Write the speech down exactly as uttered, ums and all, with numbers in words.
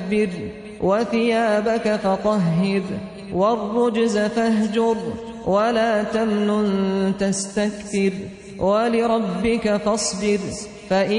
فكبر وثيابك فطهر والرجز فاهجر ولا تمنن تستكثر ولربك فاصبر فإن